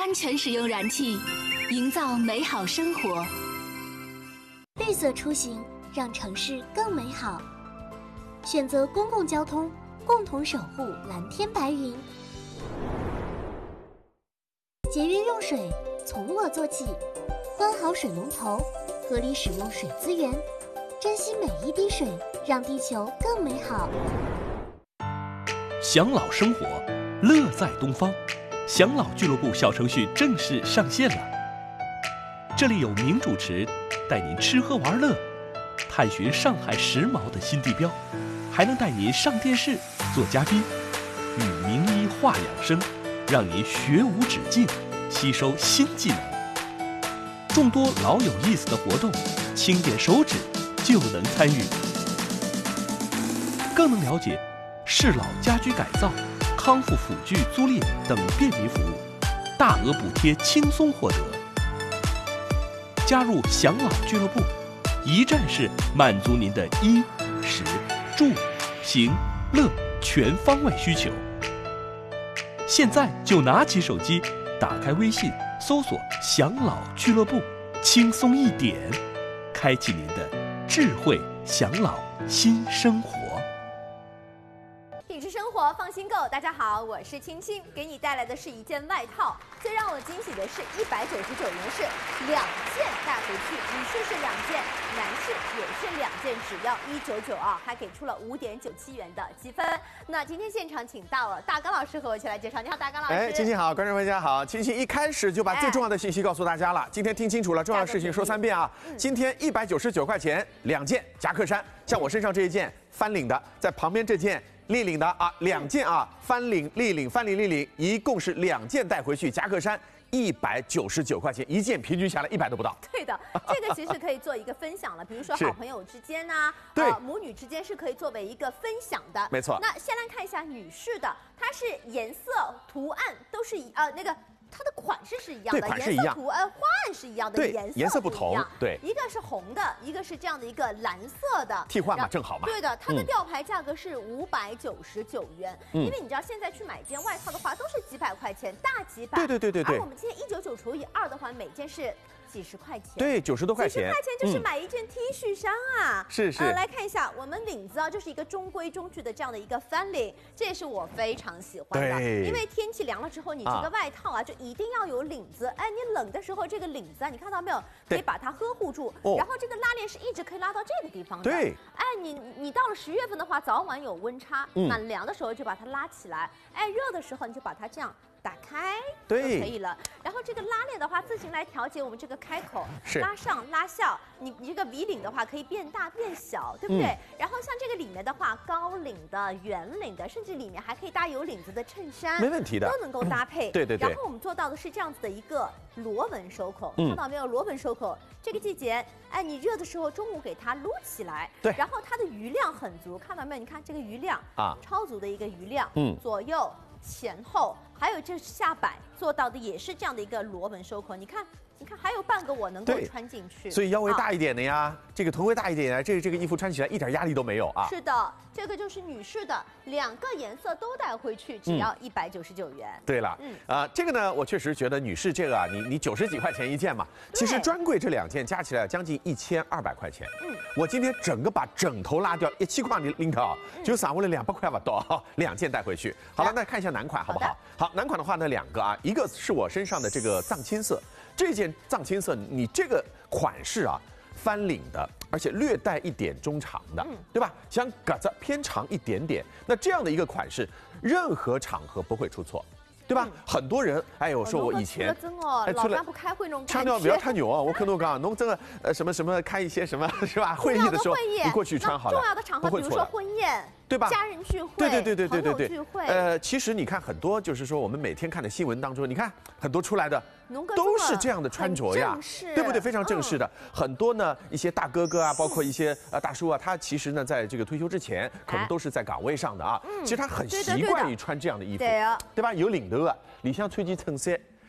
安全使用燃气，营造美好生活。 绿色出行，让城市更美好。选择公共交通，共同守护蓝天白云。节约用水，从我做起。关好水龙头，合理使用水资源，珍惜每一滴水，让地球更美好。 享老生活，乐在东方。享老俱乐部小程序正式上线了。这里有名主持带您吃喝玩乐，探寻上海时髦的新地标，还能带您上电视做嘉宾，与名医话养生，让您学无止境，吸收新技能。众多老有意思的活动，轻点手指就能参与，更能了解适老家居改造、康复辅具租赁等便民服务，大额补贴轻松获得。加入享老俱乐部，一站式满足您的衣、食、住、行、乐全方位需求。现在就拿起手机，打开微信，搜索“享老俱乐部”，轻松一点，开启您的智慧享老新生活。 品质生活放心购，大家好，我是青青，给你带来的是一件外套。最让我惊喜的是，199元是2件带回去，女士是2件，男士也是2件，只要199啊，还给出了5.97元的积分。那今天现场请到了大刚老师和我一起来介绍。你好，大刚老师。 青青好，观众朋友大家好。青青一开始就把最重要的信息告诉大家了，今天听清楚了，重要的事情说3遍啊。今天199块钱2件夹克衫，像我身上这一件翻领的，在旁边这件立领的啊，2件啊，翻领、立领、翻领、立领，一共是2件带回去，夹克衫199块钱一件，平均下来100都不到。 对的，这个其实可以做一个分享了，比如说好朋友之间呐， 对， 母女之间是可以作为一个分享的。 没错。 那先来看一下女士的，它是颜色、图案都是那个。它的款式是一样的，颜色、图案、花案是一样的，颜色不同。 对， 一个是红的，一个是这样的一个蓝色的， 替换嘛，正好嘛。 对的，它的吊牌价格是599元，因为你知道现在去买一件外套的话都是几百块钱，大几百。 对。 而我们今天199除以2的话，每件是几十块钱。 对，90多块钱。 90块钱就是买一件 T 恤衫啊。 是。 来看一下我们领子啊，就是一个中规中矩的这样的一个翻领，这也是我非常喜欢的。因为天气凉了之后，你这个外套啊就一定要有领子。哎，你冷的时候这个领子啊，你看到没有？可以把它呵护住。然后这个拉链是一直可以拉到这个地方的。 对。 哎，你到了10月份的话，早晚有温差，蛮凉的时候就把它拉起来。哎，热的时候你就把它这样打开就可以了。然后这个拉链的话，自行来调节我们这个开口，拉上拉下。你这个 V 领的话可以变大变小，对不对？然后像这个里面的话，高领的、圆领的，甚至里面还可以搭有领子的衬衫， 没问题的， 都能够搭配。 对。 然后我们做到的是这样子的一个螺纹收口，看到没有？螺纹收口，这个季节，哎，你热的时候中午给它撸起来， 对。 然后它的余量很足，看到没有？你看这个余量啊，超足的一个余量，左右。前后还有这下摆做到的也是这样的一个螺纹收口，你看还有半个我能够穿进去， 所以腰围大一点的呀，这个臀围大一点呀，这个衣服穿起来一点压力都没有啊。 是的，这个就是女士的，2个颜色都带回去，只要199元。 对了，这个呢，我确实觉得女士这个啊，你90几块钱一件嘛，其实专柜这2件加起来将近1200块钱。我今天整个把枕头拉掉，17块的拎头啊，就省下来200块不到，2件带回去。好了，那看一下男款好不好？好，男款的话呢，2个啊，一个是我身上的这个藏青色。这件藏青色，你这个款式啊，翻领的，而且略带一点中长的，对吧？像格子偏长一点点，那这样的一个款式，任何场合不会出错。对吧？很多人，哎，我说我以前， 老干部开会那种感觉， 腔调不要太牛啊！我可能讲，侬这个什么开一些什么是吧？会议的时候，你过去穿好了， 重要的场合，比如说婚宴， 对吧？ 家人聚会， 对聚会。 其实你看很多，就是说我们每天看的新闻当中，你看很多出来的都是这样的穿着呀，对不对？非常正式的。很多呢，一些大哥哥啊，包括一些大叔啊，他其实呢，在这个退休之前，可能都是在岗位上的啊。其实他很习惯于穿这样的衣服，对吧？有领头啊，里向穿件衬衫，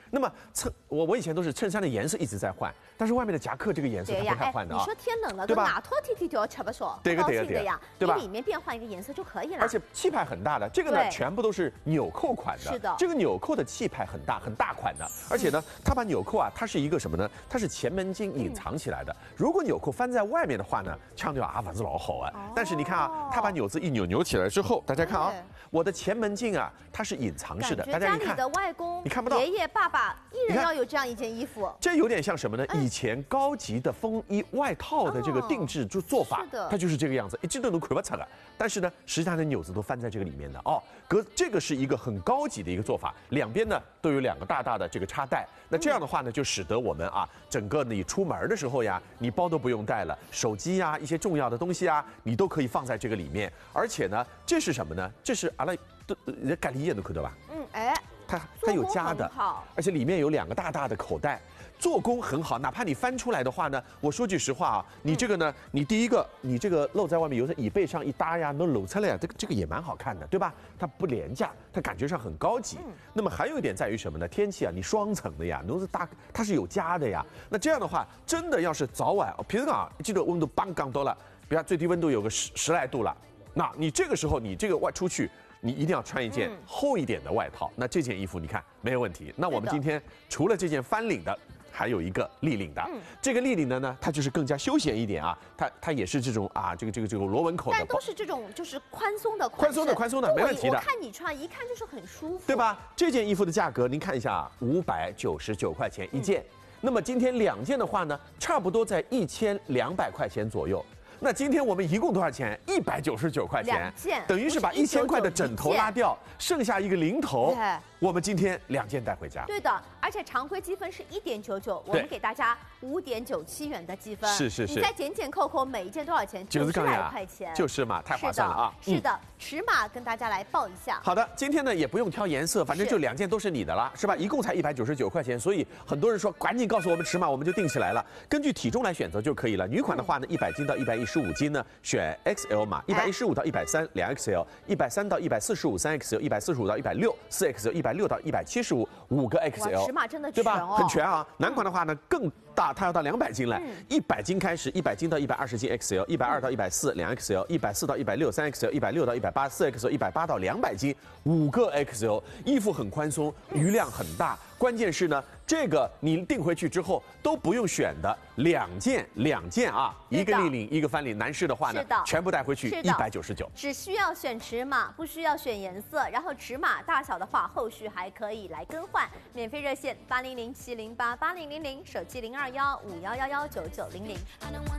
那么我以前都是衬衫的颜色一直在换，但是外面的夹克这个颜色它不太换的啊。 你说天冷了， 对吧？ 外套天天都要吃不少， 对高兴的呀， 对吧？ 你里面变换一个颜色就可以了。 而且气派很大的，这个呢全部都是纽扣款的。 是的， 这个纽扣的气派很大，很大款的。而且呢，它把纽扣啊，它是一个什么呢？它是前门襟隐藏起来的。如果纽扣翻在外面的话呢，腔调啊，不是老好啊。但是你看啊，它把纽子一扭起来之后，大家看啊，我的前门襟啊，它是隐藏式的。大家一看， 家里的外公、 你看不到， 爷爷、爸爸一人要有这样一件衣服。 这有点像什么呢？以前高级的风衣外套的这个定制做法，它就是这个样子，一直都能看不出来。但是呢，实际上的纽子都翻在这个里面的哦。这个是一个很高级的一个做法，两边呢都有2个大大的这个插带。那这样的话呢，就使得我们啊，整个你出门的时候呀，你包都不用带了，手机呀、一些重要的东西啊，你都可以放在这个里面。而且呢，这是什么呢？这是阿拉人家盖里也能看到吧？它有夹的，而且里面有2个大大的口袋，做工很好。哪怕你翻出来的话呢，我说句实话啊，你这个呢，你第一个，你这个露在外面，有的椅背上一搭呀，能露出来呀，这个也蛮好看的，对吧？它不廉价，它感觉上很高级。那么还有一点在于什么呢？天气啊，你双层的呀，都是它是有夹的呀。那这样的话，真的要是早晚，平时啊，记得温度刚刚到了，比如最低温度有个10来度了，那你这个时候你这个出去。你一定要穿一件厚一点的外套，那这件衣服你看没有问题。那我们今天除了这件翻领的，还有一个立领的。这个立领的呢，它就是更加休闲一点啊，它也是这种啊，这个螺纹口的， 但都是这种就是宽松的， 宽松的，没问题的。 我看你穿，一看就是很舒服， 对吧？这件衣服的价格您看一下，599块钱一件。那么今天2件的话呢，差不多在1200块钱左右。那今天我们一共多少钱？199块钱，等于是把1000块的枕头拉掉，剩下一个零头。我们今天2件带回家。 对的，而且常规积分是1.99，我们给大家5.97元的积分。 是。 你再减扣，每一件多少钱？90来块钱。 就是嘛，太划算了啊！ 是的，尺码跟大家来报一下。 好的，今天呢也不用挑颜色，反正就2件都是你的了，是吧？一共才199块钱，所以很多人说赶紧告诉我们尺码，我们就定起来了。根据体重来选择就可以了。女款的话呢，100斤到115斤呢，选 XL 码；115到130 2XL；130到145 3XL；145到160 4XL；160到175 5个 XL。 尺码真的对吧？很全啊。男款的话呢更大，它要到200斤来，100斤开始，100斤到120斤 XL；120到140 2XL；140到160 3XL；160到180 4XL；180到200斤5个 XL。衣服很宽松，余量很大。关键是呢，这个你订回去之后都不用选的2件啊，一个立领，一个翻领。男士的话呢，全部带回去199， 只需要选尺码，不需要选颜色。然后尺码大小的话，后续还可以来更换。免费热线8007088000，手机0215111990。